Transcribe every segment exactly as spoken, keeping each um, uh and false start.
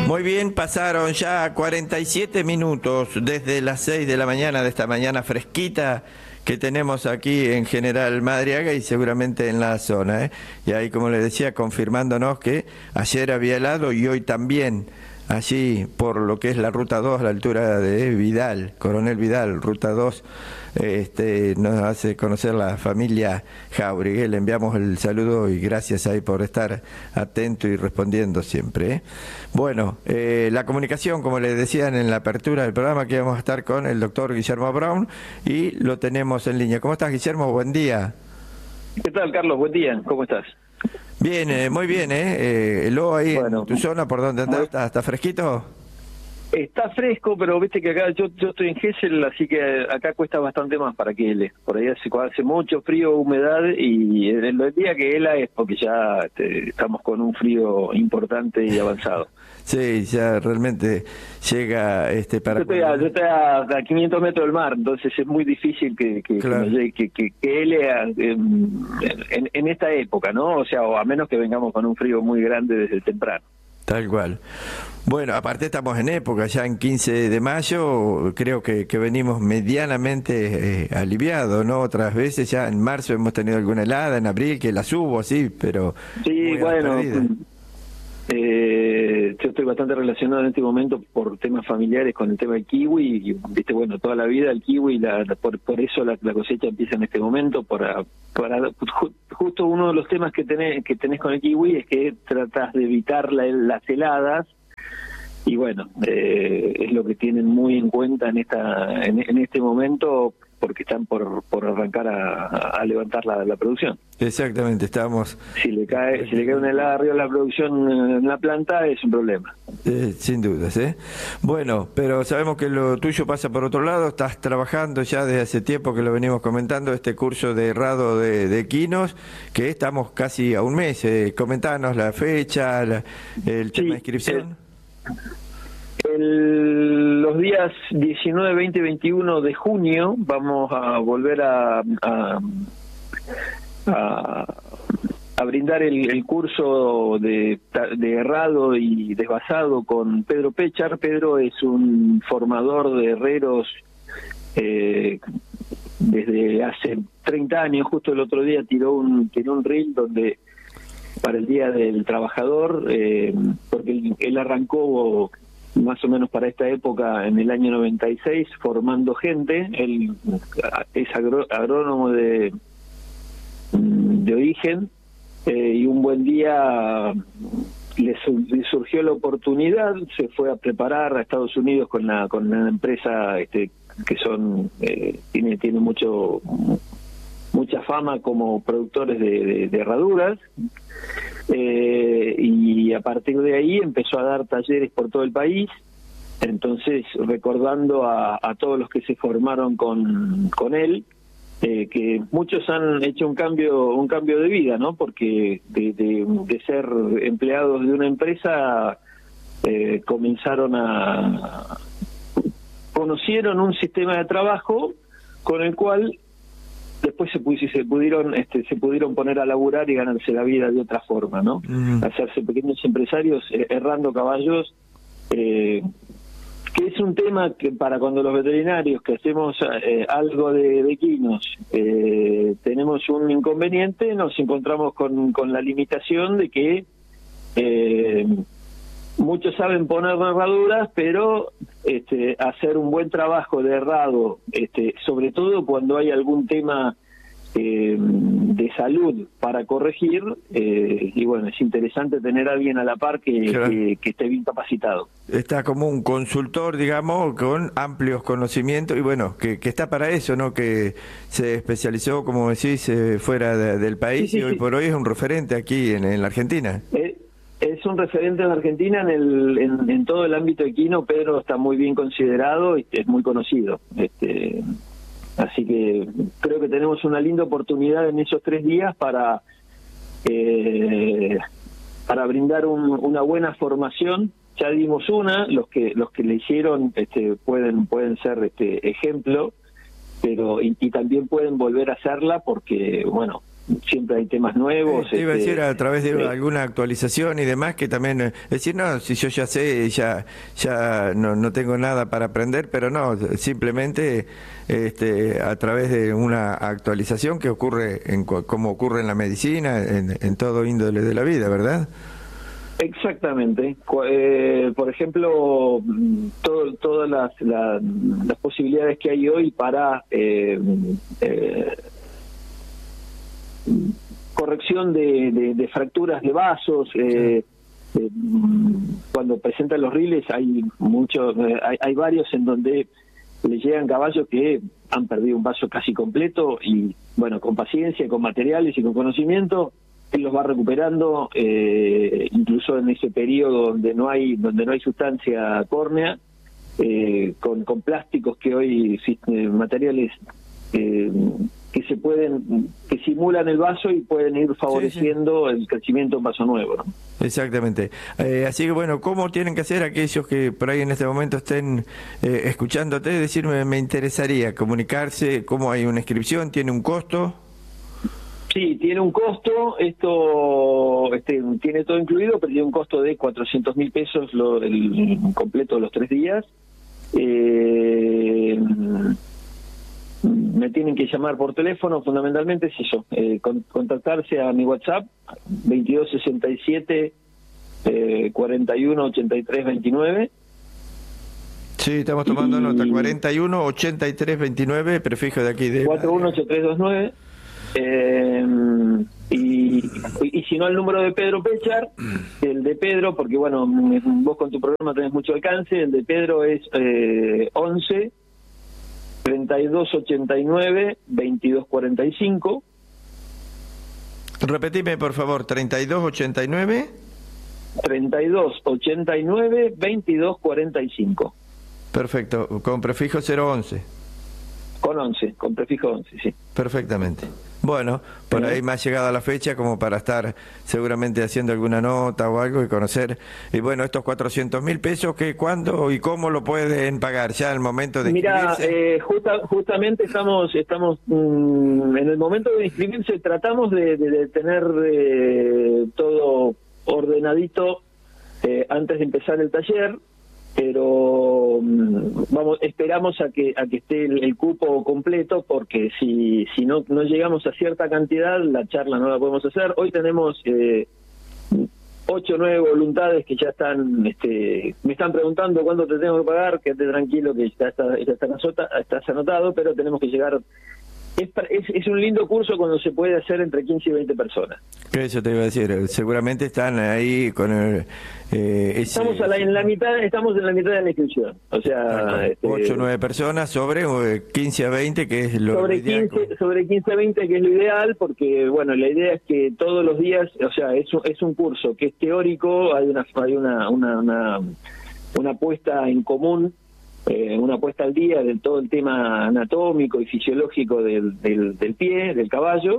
Muy bien, pasaron ya cuarenta y siete minutos desde las seis de la mañana de esta mañana fresquita que tenemos aquí en General Madariaga y seguramente en la zona, ¿eh? Y ahí, como les decía, confirmándonos que ayer había helado y hoy también, allí por lo que es la Ruta dos, a la altura de Vidal, Coronel Vidal, Ruta dos, este, nos hace conocer la familia Jauregui. Le enviamos el saludo y gracias ahí por estar atento y respondiendo siempre, ¿eh? Bueno, eh, la comunicación, como les decían en la apertura del programa, que vamos a estar con el doctor Guillermo Brown y lo tenemos en línea. ¿Cómo estás, Guillermo? Buen día. ¿Qué tal, Carlos? Buen día. ¿Cómo estás? Bien, eh, muy bien, ¿eh? eh ¿Lo ahí bueno, en tu zona, por donde andás, está, está fresquito? Está fresco, pero viste que acá yo, yo estoy en Gesell, así que acá cuesta bastante más para que hele. Por ahí hace, hace mucho frío, humedad, y el, el día que hela es porque ya este, estamos con un frío importante y avanzado. Sí, ya realmente llega este para... Yo estoy, a, yo estoy a, a quinientos metros del mar, entonces es muy difícil que que, claro. que, que, que, que hele a, en, en, en esta época, ¿no? O sea, o a menos que vengamos con un frío muy grande desde temprano. Tal cual. Bueno, aparte estamos en época, ya en quince de mayo, creo que, que venimos medianamente eh, aliviados, ¿no? Otras veces ya en marzo hemos tenido alguna helada, en abril que las hubo, sí, pero... Sí, bueno, eh, yo estoy bastante relacionado en este momento por temas familiares con el tema del kiwi, y viste, bueno, toda la vida el kiwi, la, la, por, por eso la, la cosecha empieza en este momento, para, para ju, justo uno de los temas que tenés, que tenés con el kiwi es que tratas de evitar la, las heladas. Y bueno, eh, es lo que tienen muy en cuenta en esta en, en este momento, porque están por por arrancar a, a levantar la, la producción. Exactamente, estamos... Si le cae si le cae una helada arriba de la producción en la planta, es un problema. Eh, sin dudas, ¿eh? Bueno, pero sabemos que lo tuyo pasa por otro lado. Estás trabajando ya desde hace tiempo, que lo venimos comentando, este curso de errado de, de equinos, que estamos casi a un mes. Eh, comentanos la fecha, la, el tema sí, de inscripción. Eh, El, los días diecinueve, veinte y veintiuno de junio vamos a volver a, a, a, a brindar el, el curso de, de errado y desvasado con Pedro Pechar. Pedro es un formador de herreros eh, desde hace treinta años. Justo el otro día tiró un, tiró un reel donde para el Día del Trabajador, eh, porque él, él arrancó más o menos para esta época en el año noventa y seis formando gente. Él es agró, agrónomo de de origen, eh, y un buen día le, le surgió la oportunidad, se fue a preparar a Estados Unidos con la con una empresa este, que son eh, tiene tiene mucho mucha fama como productores de, de, de herraduras. Eh, y a partir de ahí empezó a dar talleres por todo el país. Entonces, recordando a, a todos los que se formaron con, con él, eh, que muchos han hecho un cambio un cambio de vida, ¿no? Porque de, de, de ser empleados de una empresa eh, comenzaron a conocieron un sistema de trabajo con el cual después se, se pudieron este, se pudieron poner a laburar y ganarse la vida de otra forma, ¿no? Uh-huh. Hacerse pequeños empresarios eh, errando caballos, eh, que es un tema que para cuando los veterinarios que hacemos eh, algo de, de equinos eh, tenemos un inconveniente, nos encontramos con, con la limitación de que eh, muchos saben poner herraduras, pero este, hacer un buen trabajo de errado, este, sobre todo cuando hay algún tema eh, de salud para corregir, eh, y bueno, es interesante tener a alguien a la par que, claro. que, que esté bien capacitado. Está como un consultor, digamos, con amplios conocimientos, y bueno, que, que está para eso, ¿no? Que se especializó, como decís, eh, fuera de, del país, sí, sí, y hoy sí. por hoy es un referente aquí en, en la Argentina. Eh, Es un referente en Argentina en, el, en, en todo el ámbito equino. Pedro está muy bien considerado y es muy conocido. Este, así que creo que tenemos una linda oportunidad en esos tres días para eh, para brindar un, una buena formación. Ya dimos una, los que los que le hicieron este, pueden pueden ser este ejemplo, pero y, y también pueden volver a hacerla porque bueno. siempre hay temas nuevos. Te iba a este, decir, a través de eh, alguna actualización y demás, que también, eh, decir, no, si yo ya sé, ya ya no, no tengo nada para aprender, pero no, simplemente este, a través de una actualización que ocurre, en cu- como ocurre en la medicina, en, en todo índole de la vida, ¿verdad? Exactamente. Cu- eh, por ejemplo, mm, todo, todas las, la- las posibilidades que hay hoy para eh, eh, corrección de, de- de fracturas de vasos. Eh, eh, mm, cuando presentan los riles hay muchos, eh, hay, hay varios en donde le llegan caballos que han perdido un vaso casi completo y, bueno, con paciencia, con materiales y con conocimiento, él los va recuperando, eh, incluso en ese periodo donde no hay donde no hay sustancia córnea, eh, con, con plásticos que hoy existen, materiales eh, que se pueden, que simulan el vaso y pueden ir favoreciendo sí, sí. el crecimiento de un vaso nuevo, ¿no? Exactamente. Eh, así que bueno, ¿cómo tienen que hacer aquellos que por ahí en este momento estén eh, escuchándote? Decirme, me interesaría comunicarse, ¿cómo hay una inscripción? ¿Tiene un costo? Sí, tiene un costo, esto este, tiene todo incluido, pero tiene un costo de cuatrocientos mil pesos lo, el completo de los tres días. Eh, me tienen que llamar por teléfono, fundamentalmente es eso, eh, con, contactarse a mi WhatsApp, veintidós sesenta y siete, eh, cuarenta y uno, ochenta y tres, veintinueve. Sí, estamos tomando y... nota, cuarenta y uno, ochenta y tres, veintinueve, prefijo de aquí de... cuarenta y uno, ochenta y tres, veintinueve. Eh, y, y si no el número de Pedro Pechar, el de Pedro, porque bueno, vos con tu programa tenés mucho alcance, el de Pedro es eh, once, treinta y dos, ochenta y nueve, veintidós, cuarenta y cinco. Repetime por favor, treinta y dos, ochenta y nueve. treinta y dos, ochenta y nueve, veintidós, cuarenta y cinco. Perfecto, con prefijo cero once. Con once, con prefijo once, sí. Perfectamente. Bueno, por ahí me ha llegado la fecha como para estar seguramente haciendo alguna nota o algo y conocer. Y bueno, estos cuatrocientos mil pesos, ¿qué, cuándo y cómo lo pueden pagar? ¿Ya al momento de inscribirse? Mira, eh, justa, justamente estamos estamos mmm, en el momento de inscribirse, tratamos de, de, de tener eh, todo ordenadito eh, antes de empezar el taller, pero vamos esperamos a que a que esté el, el cupo completo, porque si si no no llegamos a cierta cantidad la charla no la podemos hacer. Hoy tenemos eh, ocho o nueve voluntades que ya están este me están preguntando cuándo te tengo que pagar, quédate tranquilo que ya está ya está anota, estás anotado, pero tenemos que llegar. Es, es, es un lindo curso cuando se puede hacer entre quince y veinte personas. Eso te iba a decir, seguramente están ahí con el, eh, ese... Estamos a la, en la mitad, estamos en la mitad de la inscripción, o sea... Este... ocho o nueve personas sobre quince a veinte, que es lo sobre ideal. quince, sobre quince a veinte, que es lo ideal, porque, bueno, la idea es que todos los días, o sea, es un, es un curso que es teórico, hay una hay una una, una, una puesta en común, Eh, una puesta al día de todo el tema anatómico y fisiológico del, del, del pie, del caballo,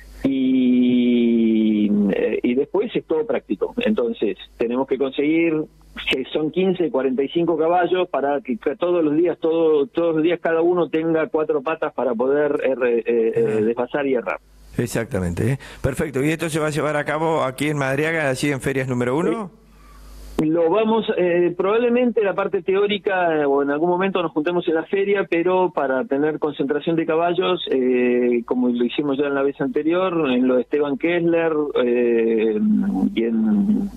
y, eh, y después es todo práctico. Entonces tenemos que conseguir, que son quince, cuarenta y cinco caballos, para que todos los días, todo, todos los días cada uno tenga cuatro patas para poder eh, eh, eh, desfasar y errar. Exactamente, ¿eh? Perfecto. ¿Y esto se va a llevar a cabo aquí en Madariaga, así en Ferias número uno? Sí. Lo vamos, eh, probablemente la parte teórica, eh, o en algún momento nos juntemos en la feria, pero para tener concentración de caballos, eh, como lo hicimos ya en la vez anterior, en lo de Esteban Kessler, eh, y en,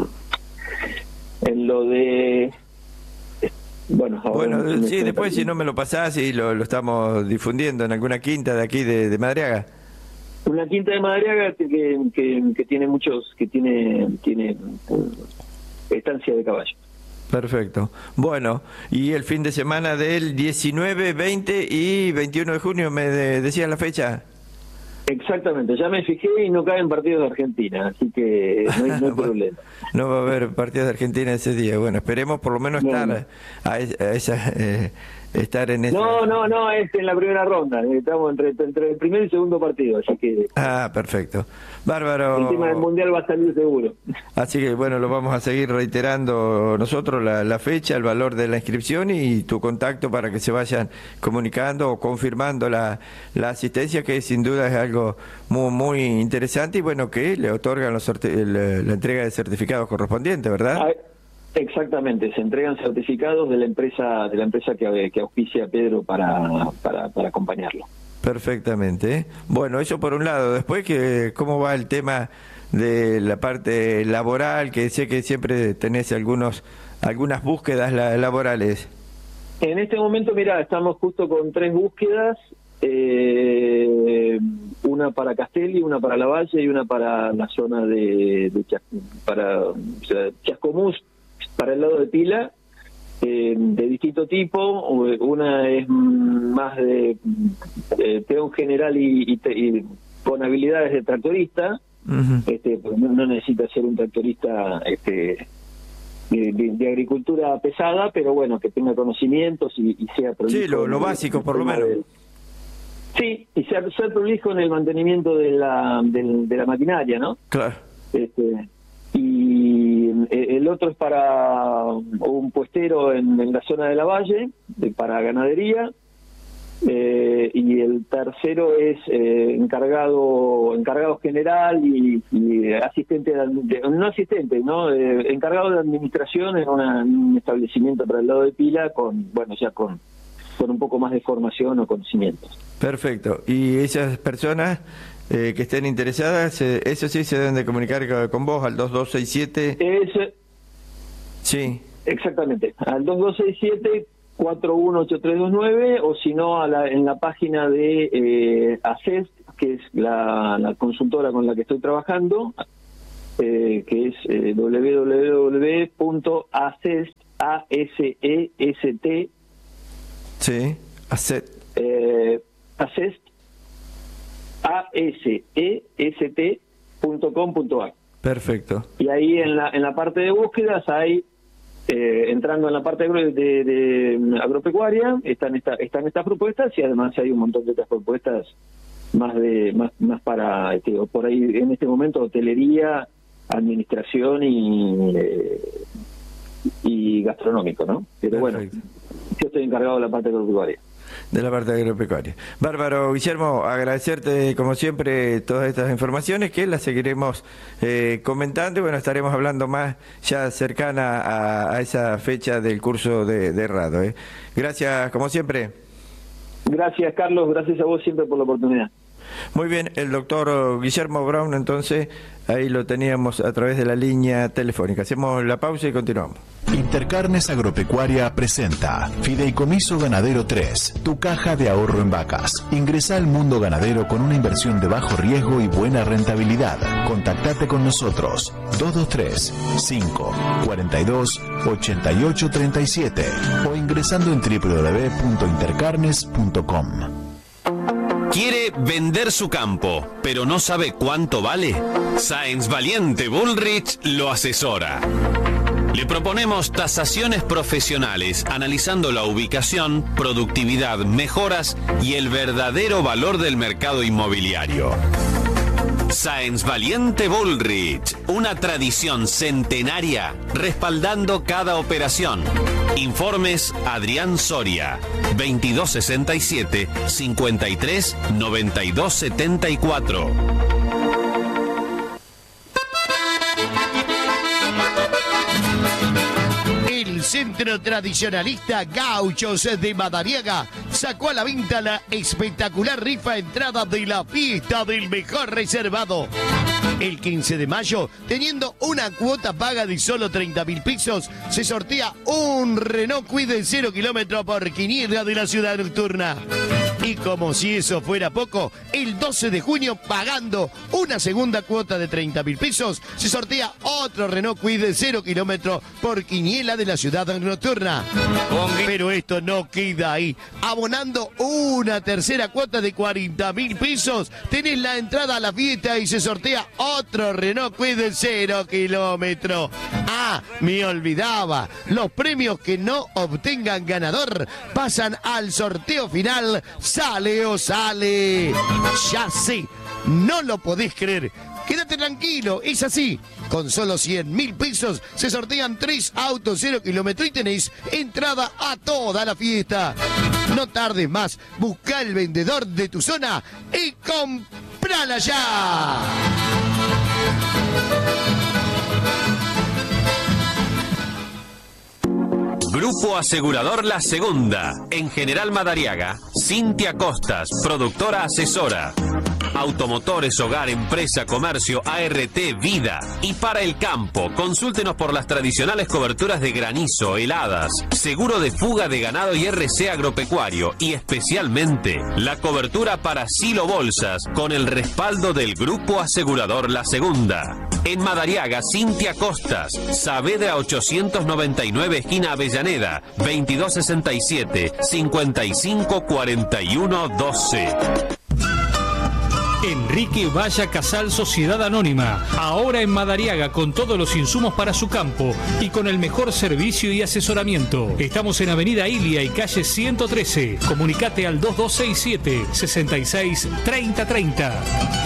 en lo de... Bueno, bueno sí, después si no me lo pasás y lo, lo estamos difundiendo en alguna quinta de aquí de, de Madariaga. Una quinta de Madariaga que, que, que tiene muchos, que tiene... tiene estancia de caballo. Perfecto. Bueno, y el fin de semana del diecinueve, veinte y veintiuno de junio, ¿me de, decían la fecha? Exactamente, ya me fijé y no caen partidos de Argentina, así que no hay, no hay problema. No va a haber partidos de Argentina ese día. Bueno, esperemos por lo menos estar no, no. a, a esas... Eh, estar en esa... No, no, no, es en la primera ronda. Estamos entre, entre el primer y segundo partido, así que... Ah, perfecto. Bárbaro. El tema del Mundial va a salir seguro. Así que, bueno, lo vamos a seguir reiterando nosotros, la, la fecha, el valor de la inscripción y tu contacto para que se vayan comunicando o confirmando la, la asistencia, que sin duda es algo muy, muy interesante y, bueno, que le otorgan los sorte- la, la entrega de certificados correspondientes, ¿verdad? Ah, exactamente, se entregan certificados de la empresa de la empresa que, que auspicia a Pedro para, para, para acompañarlo. Perfectamente. Bueno, eso por un lado. Después, que ¿cómo va el tema de la parte laboral? Que sé que siempre tenés algunos algunas búsquedas la, laborales. En este momento, mira, estamos justo con tres búsquedas, eh, una para Castelli, una para Lavalle y una para la zona de, de Chas, para o sea, Chascomús, para el lado de Pila, eh, de distinto tipo. Una es más de, de peón general y, y, y con habilidades de tractorista. Uh-huh. este, pues no, no necesita ser un tractorista este, de, de, de agricultura pesada, pero bueno, que tenga conocimientos y, y sea prolijo. Sí, lo, lo básico por lo menos. Del, sí, y ser, ser prolijo en el mantenimiento de la, de, de la maquinaria, ¿no? Claro. Este, y el otro es para un puestero en, en la zona de Lavalle, de, para ganadería, eh, y el tercero es eh, encargado encargado general y, y asistente, de, de, no asistente, no eh, encargado de administración en, una, en un establecimiento para el lado de Pila, con bueno ya con con un poco más de formación o conocimientos. Perfecto. Y esas personas eh, que estén interesadas, eh, eso sí se deben de comunicar con vos al dos dos seis siete. Es, sí. Exactamente, al dos dos seis siete cuatro uno ocho tres dos nueve, o si no a la, en la página de eh, ACEST, que es la, la consultora con la que estoy trabajando, eh, que es eh, doble u doble u doble u punto acest Sí, ACEST. Eh, ACEST, A S E S T punto com punto a r. Perfecto. Y ahí en la en la parte de búsquedas hay, eh, entrando en la parte de, de, de agropecuaria, están esta, están estas propuestas, y además hay un montón de otras propuestas más de más más para este, por ahí en este momento hotelería, administración y eh, y gastronómico, ¿no? Pero Perfecto. Bueno, yo estoy encargado de la parte agropecuaria. De la parte agropecuaria. Bárbaro, Guillermo, agradecerte como siempre todas estas informaciones, que las seguiremos eh, comentando y bueno, estaremos hablando más ya cercana a, a esa fecha del curso de, de Errado. ¿eh? Gracias, como siempre. Gracias, Carlos, gracias a vos siempre por la oportunidad. Muy bien, el doctor Guillermo Brown, entonces, ahí lo teníamos a través de la línea telefónica. Hacemos la pausa y continuamos. Intercarnes Agropecuaria presenta Fideicomiso Ganadero tres, tu caja de ahorro en vacas. Ingresa al mundo ganadero con una inversión de bajo riesgo y buena rentabilidad. Contactate con nosotros dos dos tres, cinco, cuatro dos, ocho ocho tres siete o ingresando en doble u doble u doble u punto intercarnes punto com. ¿Quiere vender su campo, pero no sabe cuánto vale? Sáenz Valiente Bullrich lo asesora. Le proponemos tasaciones profesionales, analizando la ubicación, productividad, mejoras y el verdadero valor del mercado inmobiliario. Sáenz Valiente Bullrich, una tradición centenaria respaldando cada operación. Informes Adrián Soria, veintidós sesenta y siete, cincuenta y tres, noventa y dos setenta y cuatro. Centro Tradicionalista Gauchos de Madariaga sacó a la venta la espectacular rifa entrada de la fiesta del mejor reservado. El quince de mayo, teniendo una cuota paga de solo treinta mil pesos, se sortea un Renault Kwid de cero kilómetros por quiniela de la ciudad nocturna. Y como si eso fuera poco, el doce de junio, pagando una segunda cuota de treinta mil pesos, se sortea otro Renault Kwid de cero kilómetros por quiniela de la ciudad nocturna. Pero esto no queda ahí. Abonando una tercera cuota de cuarenta mil pesos, tenés la entrada a la fiesta y se sortea otro Renault Kwid de cero kilómetros. Ah, me olvidaba. Los premios que no obtengan ganador pasan al sorteo final. Sale o sale. Ya sé, no lo podés creer. Quédate tranquilo, es así. Con solo cien mil pesos se sortean tres autos cero kilómetros y tenéis entrada a toda la fiesta. No tardes más, busca el vendedor de tu zona y comprala ya. Grupo Asegurador La Segunda, en General Madariaga, Cintia Costas, productora asesora. Automotores, hogar, empresa, comercio, A R T, vida. Y para el campo, consúltenos por las tradicionales coberturas de granizo, heladas, seguro de fuga de ganado y R C agropecuario. Y especialmente, la cobertura para silo bolsas, con el respaldo del Grupo Asegurador La Segunda. En Madariaga, Cintia Costas, Saavedra ochocientos noventa y nueve, esquina Avellaneda, veintidós sesenta y siete, cincuenta y cinco cuarenta y uno doce. Enrique Valla Casal Sociedad Anónima, ahora en Madariaga con todos los insumos para su campo y con el mejor servicio y asesoramiento. Estamos en Avenida Ilia y calle ciento trece. Comunicate al dos dos seis siete, sesenta y seis, treinta treinta.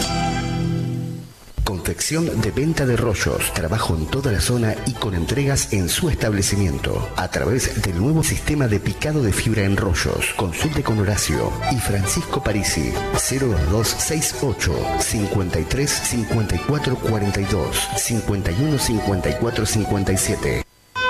Confección de venta de rollos, trabajo en toda la zona y con entregas en su establecimiento a través del nuevo sistema de picado de fibra en rollos. Consulte con Horacio y Francisco Parisi. Cero dos dos seis ocho, cincuenta y tres, cincuenta y cuatro cuarenta y dos, cincuenta y uno, cincuenta y cuatro cincuenta y siete.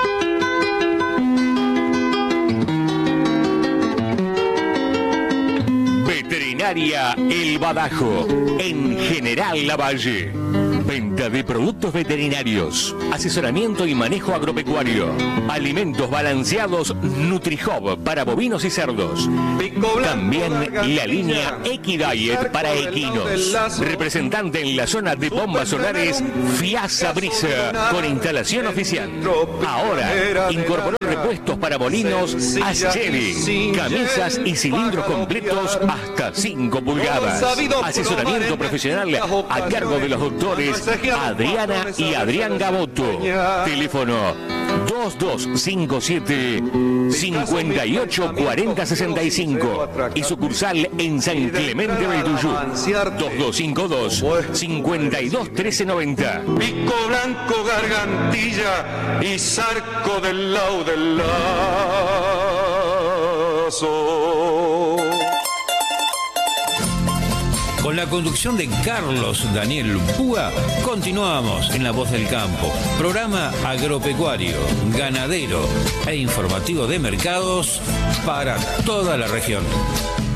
Veterinaria El Badajo, en General Lavalle. Venta de productos veterinarios, asesoramiento y manejo agropecuario, alimentos balanceados NutriHub para bovinos y cerdos. También la línea Equidiet para equinos. Representante en la zona de bombas solares, Fiasa Brisa, con instalación oficial. Ahora incorporó repuestos para molinos Ascheli, camisas y cilindros completos hasta cinco pulgadas. Asesoramiento profesional a cargo de los doctores Adriana y Adrián Gaboto. Teléfono dos dos cinco siete, cinco ocho cuatro cero seis cinco y sucursal en San Clemente del Tuyú. dos dos cinco dos, cinco dos uno tres nueve cero. Pico blanco, gargantilla y zarco del lao del lazo. Con la conducción de Carlos Daniel Púa, continuamos en La Voz del Campo, programa agropecuario, ganadero e informativo de mercados para toda la región.